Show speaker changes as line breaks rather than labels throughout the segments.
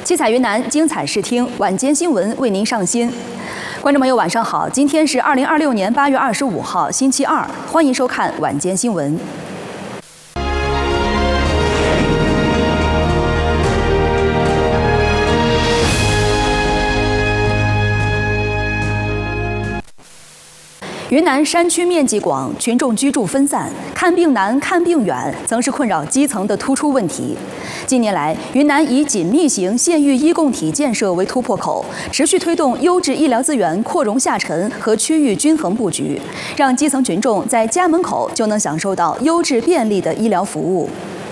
七彩云南，精彩视听，晚间新闻为您上新。观众朋友，晚上好，今天是2026年8月25号，星期二，欢迎收看晚间新闻。云南山区面积广，群众居住分散，看病难、看病远，曾是困扰基层的突出问题。近年来，云南以紧密型县域医共体建设为突破口，持续推动优质医疗资源扩容下沉和区域均衡布局，让基层群众在家门口就能享受到优质便利的医疗服务。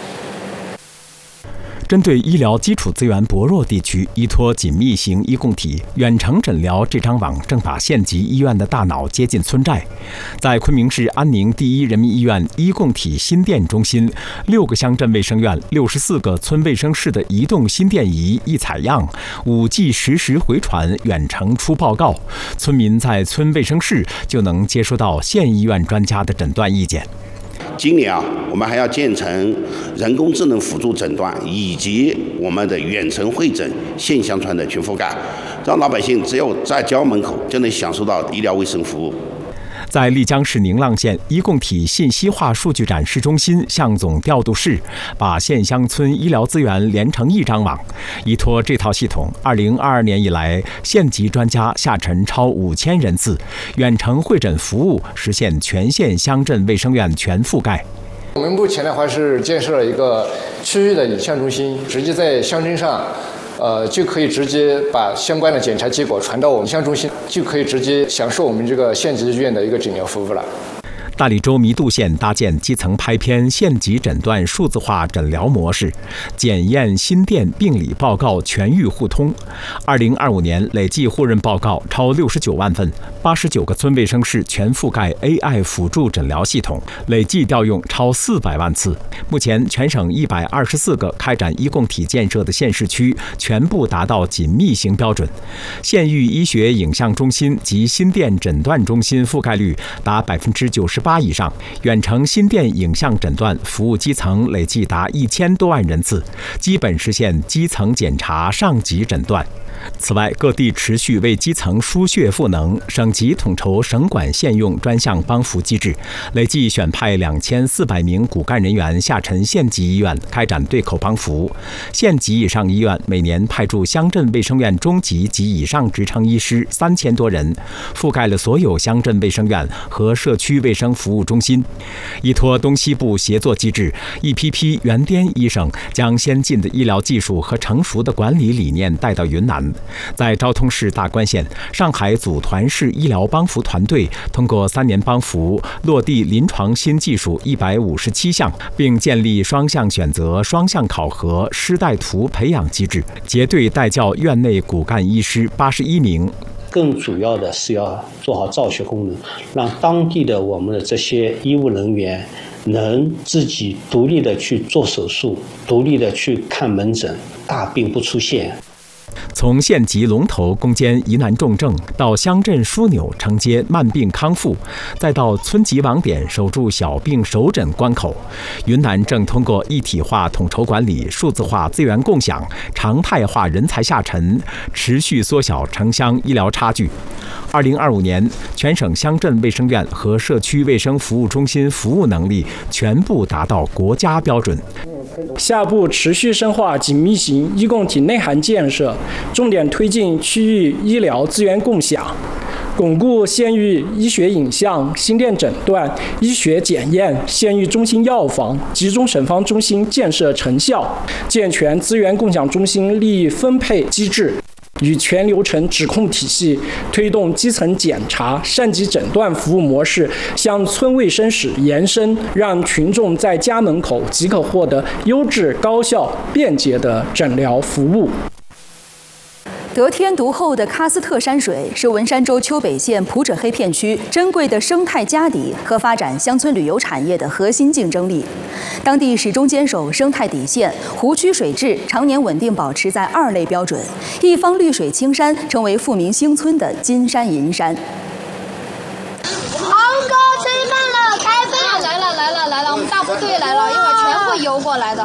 针对医疗基础资源薄弱地区，依托紧密型医共体远程诊疗这张网正把县级医院的大脑接进村寨。在昆明市安宁第一人民医院医共体心电中心，6个乡镇卫生院、64个村卫生室的移动心电仪一采样，5G 实时回传，远程出报告，村民在村卫生室就能接收到县医院专家的诊断意见。
今年我们还要建成人工智能辅助诊断以及我们的远程会诊、县乡村的全覆盖，让老百姓只有在家门口就能享受到医疗卫生服务。
在丽江市宁浪县医共体信息化数据展示中心向总调度室，把县乡村医疗资源连成一张网。依托这套系统，2022年以来，县级专家下沉超5000人次，远程会诊服务实现全县乡镇卫生院全覆盖。
我们目前的话是建设了一个区域的影像中心，直接在乡镇上。就可以直接把相关的检查结果传到我们乡中心，就可以直接享受我们这个县级医院的一个诊疗服务了。
大理州弥渡县搭建基层拍片县级诊断数字化诊疗模式，检验心电病理报告全域互通。2025年累计互认报告超69万份，89个村卫生室全覆盖 AI 辅助诊疗系统，累计调用超400万次。目前，全省124个开展医共体建设的县市区全部达到紧密型标准，县域医学影像中心及心电诊断中心覆盖率达98%以上，远程心电影像诊断服务基层累计达1000多万人次，基本实现基层检查、上级诊断。此外，各地持续为基层输血赋能，省级统筹省管县用专项帮扶机制，累计选派2400名骨干人员下沉县级医院开展对口帮扶。县级以上医院每年派驻乡镇卫生院中级及以上职称医师3000多人，覆盖了所有乡镇卫生院和社区卫生服务中心。依托东西部协作机制，一批批原滇医生将先进的医疗技术和成熟的管理理念带到云南。在昭通市大关县，上海组团式医疗帮扶团队通过3年帮扶，落地临床新技术157项，并建立双向选择、双向考核、师带徒培养机制，结对带教院内骨干医师81名。
更主要的是要做好造血功能，让当地的我们的这些医务人员能自己独立的去做手术，独立的去看门诊，大病不出现。
从县级龙头攻坚疑难重症，到乡镇枢纽承接慢病康复，再到村级网点守住小病首诊关口，云南正通过一体化统筹管理、数字化资源共享、常态化人才下沉，持续缩小城乡医疗差距。2025年，全省乡镇卫生院和社区卫生服务中心服务能力全部达到国家标准。
下步持续深化紧密型医共体内涵建设，重点推进区域医疗资源共享，巩固县域医学影像、心电诊断、医学检验、县域中心药房、集中审方中心建设成效，健全资源共享中心利益分配机制。与全流程指控体系，推动基层检查、上级诊断服务模式向村卫生室延伸，让群众在家门口即可获得优质、高效、便捷的诊疗服务。
得天独厚的喀斯特山水是文山州丘北县普者黑片区珍贵的生态家底和发展乡村旅游产业的核心竞争力。当地始终坚守生态底线，湖区水质常年稳定保持在2类标准，一方绿水青山，成为富民兴村的金山银山。
航哥吃饭了，开饭！来了，我们大部队来了，一会儿全部游过来的。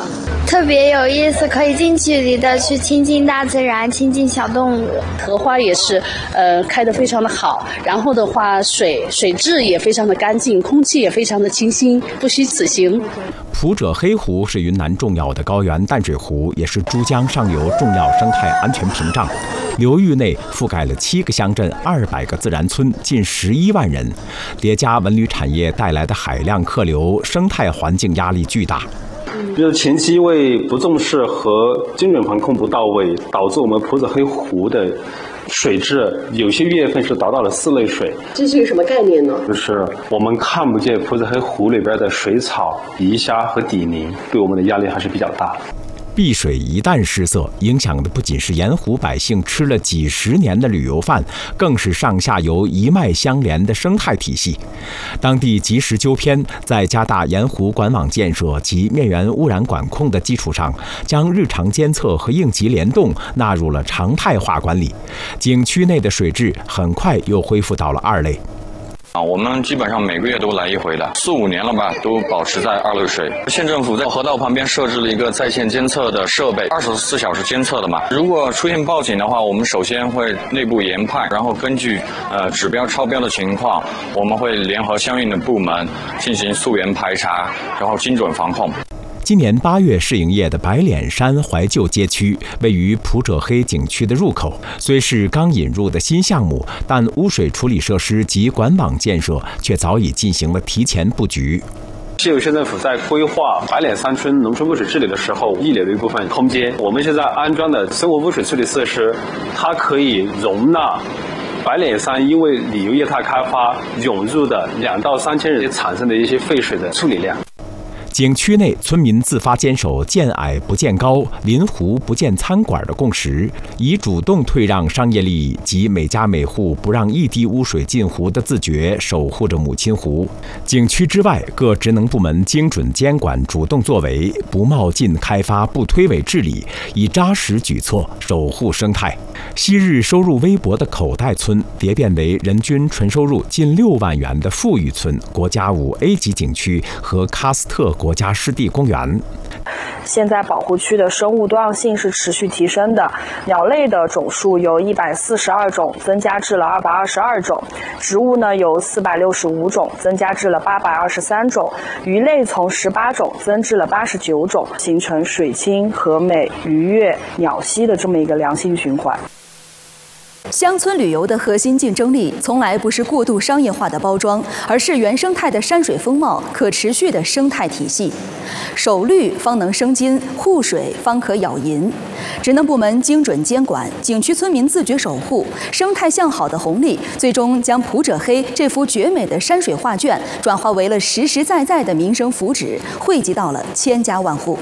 特别有意思，可以近距离的去亲近大自然，亲近小动物。
荷花也是开得非常的好，然后的话水质也非常的干净，空气也非常的清新，不虚此行。
普者黑湖是云南重要的高原淡水湖，也是珠江上游重要生态安全屏障。流域内覆盖了7个乡镇、200个自然村，近11万人。叠加文旅产业带来的海量客流，生态环境压力巨大。
就是前期因为不重视和精准防控不到位，导致我们普者黑湖的水质有些月份是达到了4类水。
这是一个什么概念呢？
就是我们看不见普者黑湖里边的水草、鱼虾和底泥，对我们的压力还是比较大的。
碧水一旦失色，影响的不仅是盐湖百姓吃了几10年的旅游饭，更是上下游一脉相连的生态体系。当地及时纠偏，在加大盐湖管网建设及面源污染管控的基础上，将日常监测和应急联动纳入了常态化管理。景区内的水质很快又恢复到了2类。
我们基本上每个月都来一回的，4、5年了吧，都保持在2类水。县政府在河道旁边设置了一个在线监测的设备，24小时监测的嘛。如果出现报警的话，我们首先会内部研判，然后根据指标超标的情况，我们会联合相应的部门进行溯源排查，然后精准防控。
今年8月试营业的白脸山怀旧街区，位于普者黑景区的入口。虽是刚引入的新项目，但污水处理设施及管网建设却早已进行了提前布局。
西九县政府在规划白脸山村农村污水治理的时候，预留了一部分空间。我们现在安装的生活污水处理设施，它可以容纳白脸山因为旅游业态开发涌入的2到3千人产生的一些废水的处理量。
景区内村民自发坚守见矮不见高、临湖不见餐馆的共识，以主动退让商业利益及每家每户不让一滴污水进湖的自觉，守护着母亲湖。景区之外，各职能部门精准监管、主动作为，不冒进开发、不推诿治理，以扎实举措守护生态。昔日收入微薄的口袋村蝶变为人均纯收入近6万元的富裕村、国家5A 级景区和喀斯特国家湿地公园。
现在保护区的生物多样性是持续提升的，鸟类的种数由142种增加至了222种，植物呢由465种增加至了823种，鱼类从18种增至了89种，形成水清河美、鱼跃、鸟栖的这么一个良性循环。
乡村旅游的核心竞争力从来不是过度商业化的包装，而是原生态的山水风貌、可持续的生态体系。守绿方能生金，护水方可咬银。职能部门精准监管，景区村民自觉守护，生态向好的红利，最终将普者黑这幅绝美的山水画卷转化为了实实在在的民生福祉，惠及到了千家万户。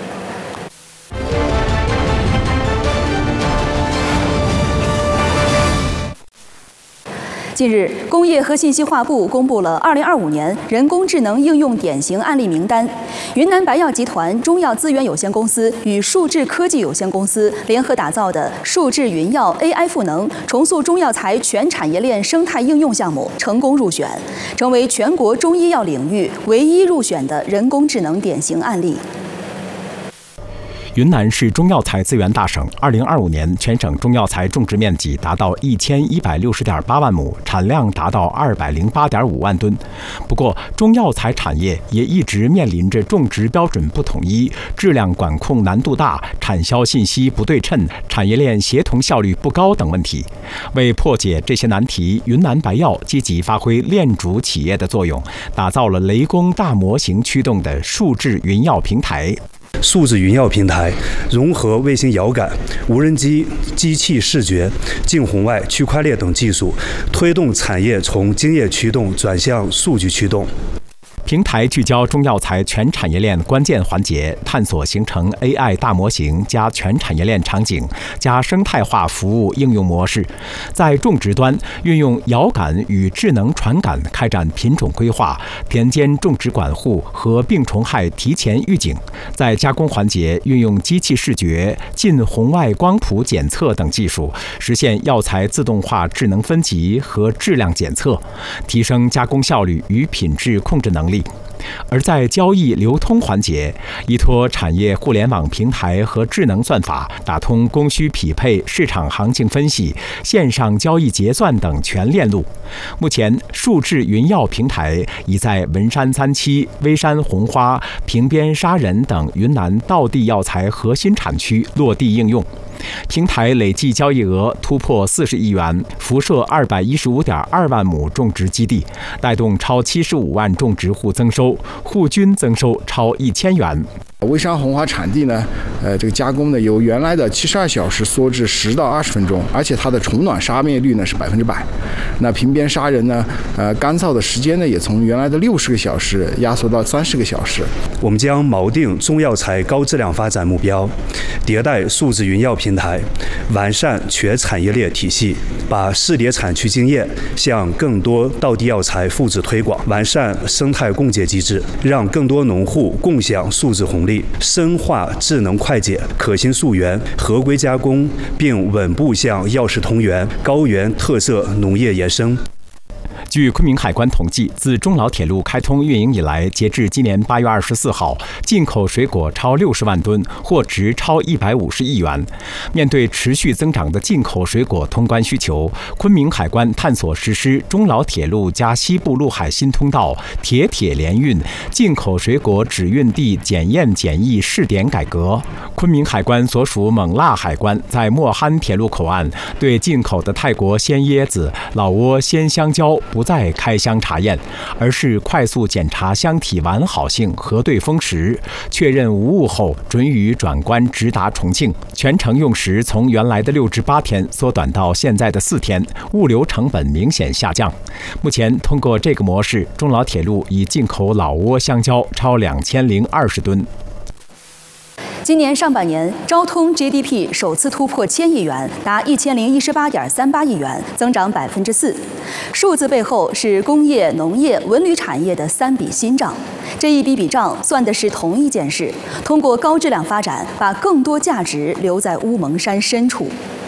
近日，工业和信息化部公布了2025年人工智能应用典型案例名单。云南白药集团中药资源有限公司与数智科技有限公司联合打造的数智云药 AI 赋能重塑中药材全产业链生态应用项目成功入选，成为全国中医药领域唯一入选的人工智能典型案例。
云南是中药材资源大省，2025年全省中药材种植面积达到1160.8万亩，产量达到208.5万吨。不过，中药材产业也一直面临着种植标准不统一、质量管控难度大、产销信息不对称、产业链协同效率不高等问题。为破解这些难题，云南白药积极发挥链主企业的作用，打造了雷公大模型驱动的数智云药平台。
数字云药平台融合卫星遥感、无人机、机器视觉、近红外、区块链等技术，推动产业从经验驱动转向数据驱动。
平台聚焦中药材全产业链关键环节，探索形成 AI 大模型加全产业链场景加生态化服务应用模式。在种植端，运用遥感与智能传感开展品种规划、田间种植管护和病虫害提前预警；在加工环节，运用机器视觉、近红外光谱检测等技术，实现药材自动化智能分级和质量检测，提升加工效率与品质控制能力。 而在交易流通环节，依托产业互联网平台和智能算法，打通供需匹配、市场行情分析、线上交易结算等全链路。目前，数智云药平台已在文山37、微山红花、平边沙人等云南道地药材核心产区落地应用。平台累计交易额突破40亿元，辐射215.2万亩种植基地，带动超75万种植户增收，户均增收超1000元。
微山红花产地呢，这个加工呢由原来的72小时缩至10到20分钟，而且它的虫卵杀灭率呢是100%。那平边沙人呢，干燥的时间呢也从原来的60个小时压缩到30个小时。
我们将锚定中药材高质量发展目标，迭代数字云药平台，完善全产业链体系，把试点产区经验向更多道地药材复制推广，完善生态共解机制，让更多农户共享数字红利。深化智能快检、可信溯源、合规加工，并稳步向药事通源、高原特色农业延伸。
据昆明海关统计，自中老铁路开通运营以来，截至今年8月24号，进口水果超60万吨，货值超150亿元。面对持续增长的进口水果通关需求，昆明海关探索实施中老铁路加西部陆海新通道铁联运进口水果止运地检验检疫试点改革。昆明海关所属勐腊海关在莫憨铁路口岸对进口的泰国鲜椰子、老挝鲜香蕉不再开箱查验，而是快速检查箱体完好性，核对封实，确认无误后，准予转关直达重庆。全程用时从原来的6至8天缩短到现在的4天，物流成本明显下降。目前通过这个模式，中老铁路已进口老挝香蕉超2020吨。
今年上半年，昭通 GDP 首次突破1000亿元，达1018.38亿元，增长4%。数字背后是工业、农业、文旅产业的3笔新账。这一笔笔账算的是同一件事：通过高质量发展，把更多价值留在乌蒙山深处。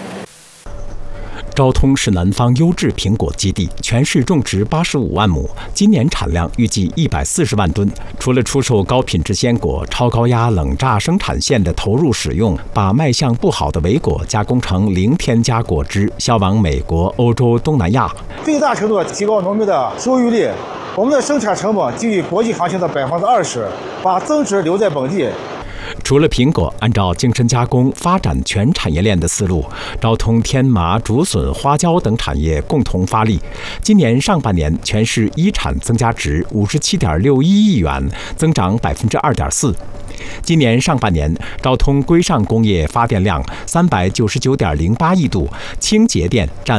昭通是南方优质苹果基地，全市种植85万亩，今年产量预计140万吨。除了出售高品质鲜果，超高压冷榨生产线的投入使用，把卖相不好的伪果加工成零添加果汁，销往美国、欧洲、东南亚，
最大程度提高农民的收益率。我们的生产成本低于国际行情的20%，把增值留在本地。
除了苹果，按照精深加工发展全产业链的思路，昭通天麻、竹笋、花椒等产业共同发力。今年上半年，全市一产增加值57.61亿元，增长2.4%。今年上半年，昭通规上工业发电量399.08亿度，清洁电占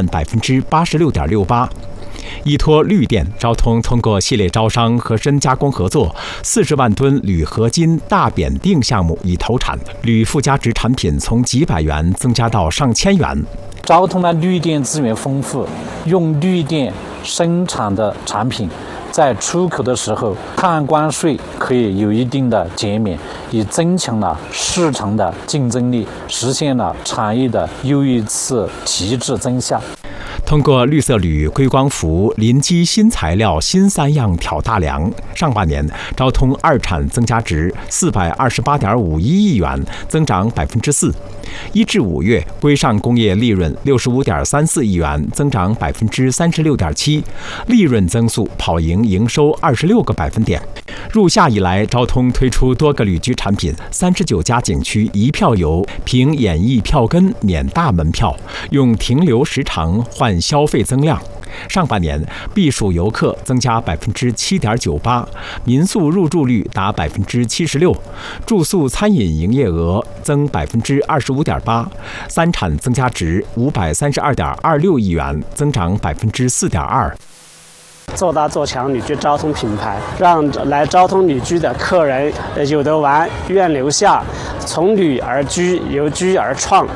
86.68%。依托绿电，昭通通过系列招商和深加工合作，40万吨铝合金大扁锭项目已投产，铝附加值产品从几百元增加到上千元。
昭通的绿电资源丰富，用绿电生产的产品，在出口的时候，碳关税可以有一定的减免，以增强了市场的竞争力，实现了产业的又一次提质增效。
通过绿色铝、硅光伏、临基新材料新3样挑大梁，上半年昭通二产增加值428.51亿元，增长4%。1至5月，规上工业利润65.34亿元，增长36.7%，利润增速跑赢营收26个百分点。入夏以来，昭通推出多个旅居产品，39家景区1票游，凭演艺票根免大门票，用停留时长换消费增量。上半年，避暑游客增加7.98%，民宿入住率达76%，住宿餐饮营业额增25.8%，三产增加值532.26亿元，增长4.2%。
做大做强旅居昭通品牌，让来昭通旅居的客人有得玩，愿留下，从旅而居，由居而创。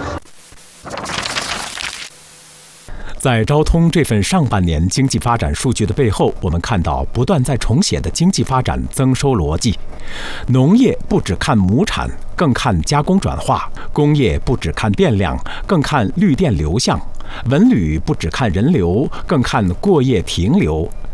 在昭通这份上半年经济发展数据的背后，我们看到不断在重写的经济发展增收逻辑。农业不只看亩产，更看加工转化；工业不只看电量，更看绿电流向；文旅不只看人流，更看过夜停留；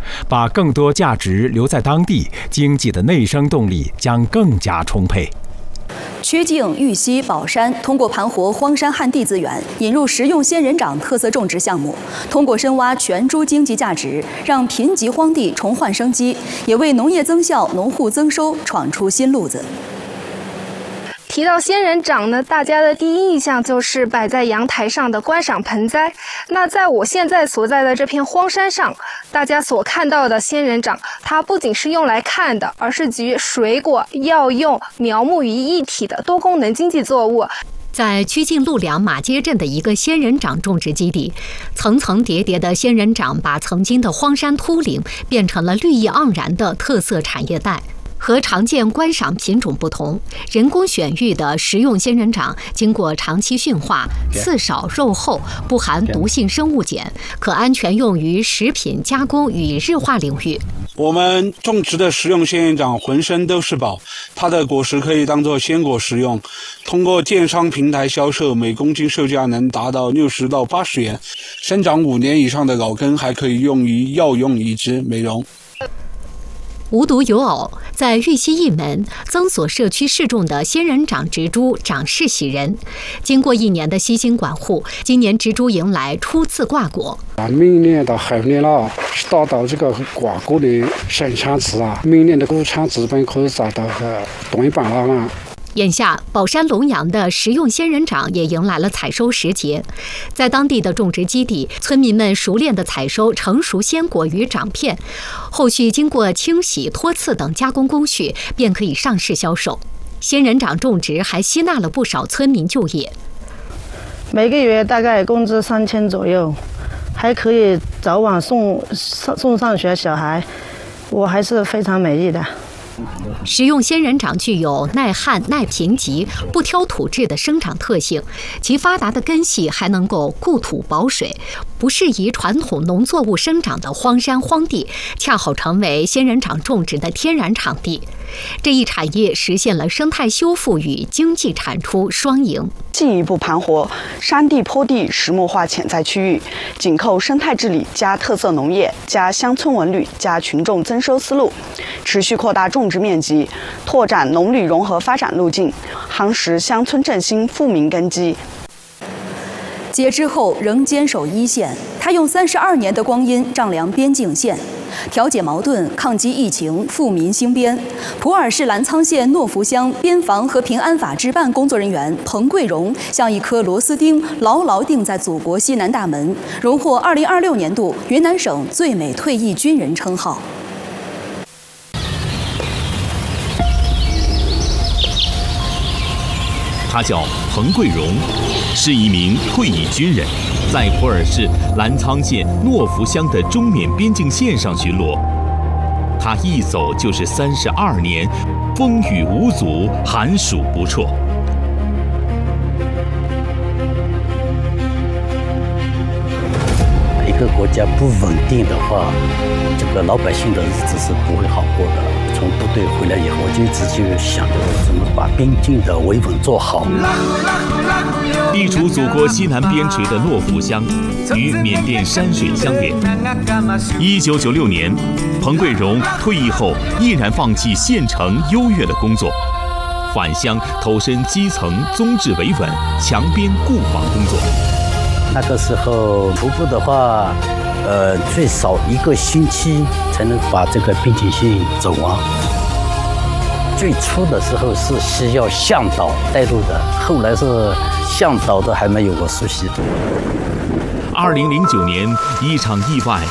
把更多价值留在当地，经济的内生动力将更加充沛。
曲靖、玉溪、宝山通过盘活荒山旱地资源，引入食用仙人掌特色种植项目，通过深挖全株经济价值，让贫瘠荒地重焕生机，也为农业增效、农户增收闯出新路子。
提到仙人掌呢，大家的第一印象就是摆在阳台上的观赏盆栽。那在我现在所在的这片荒山上，大家所看到的仙人掌，它不仅是用来看的，而是集水果、药用、苗木于一体的多功能经济作物。
在曲靖路两马街镇的一个仙人掌种植基地，层层叠叠的仙人掌把曾经的荒山秃岭变成了绿意盎然的特色产业带。和常见观赏品种不同，人工选育的食用仙人掌经过长期驯化，刺少肉厚，不含毒性生物碱，可安全用于食品加工与日化领域。
我们种植的食用仙人掌浑身都是宝，它的果实可以当作鲜果食用，通过电商平台销售，每公斤售价能达到60到80元。生长5年以上的老根还可以用于药用移植、美容。
无独有偶，在玉溪一门曾所社区试种的仙人掌植株长势喜人。经过1年的悉心管护，今年植株迎来初次挂果。
明年到后年了，达到这个挂果的生产值啊，明年的国产资本可以达到多一半了嘛。
眼下，宝山龙阳的食用仙人掌也迎来了采收时节。在当地的种植基地，村民们熟练地采收成熟鲜果与掌片，后续经过清洗、脱刺等加工工序，便可以上市销售。仙人掌种植还吸纳了不少村民就业，
每个月大概工资3000左右，还可以早晚送上学小孩，我还是非常满意的。
食用仙人掌具有耐旱、耐贫瘠、不挑土质的生长特性，其发达的根系还能够固土保水，不适宜传统农作物生长的荒山荒地，恰好成为仙人掌种植的天然场地。这一产业实现了生态修复与经济产出双赢。
进一步盘活山地坡地石墨化潜在区域，紧扣生态治理加特色农业加乡村文旅加群众增收思路，持续扩大种植面积，拓展农旅融合发展路径，夯实乡村振兴富民根基。
截肢后仍坚守一线，他用32年的光阴丈量边境线，调解矛盾、抗击疫情、富民兴边。普洱市澜沧县诺福乡边防和平安法支办工作人员彭桂荣，像一颗螺丝钉，牢牢钉在祖国西南大门，荣获2026年度云南省最美退役军人称号。
他叫彭桂荣，是一名退役军人，在普洱市澜沧县诺福乡的中缅边境线上巡逻。他一走就是32年，风雨无阻，寒暑不辍。
一个国家不稳定的话，这个老百姓的日子是不会好过的。从部队回来以后，我就一直就想着怎么把边境的维稳做好。
地处祖国西南边陲的诺福乡，与缅甸山水相连。1996年，彭桂荣退役后，毅然放弃县城优越的工作，返乡投身基层综治维稳、强边固防工作。
那个时候徒步的话，最少1个星期才能把这个边境线走完。最初的时候是需要向导带路的，后来是向导都还没有我熟悉。
2009年，一场意外